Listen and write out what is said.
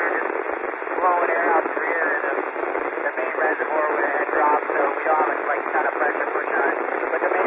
just blowing air out the rear into the main reservoir where it had dropped, so we don't have like ton of pressure pushing on it. But the main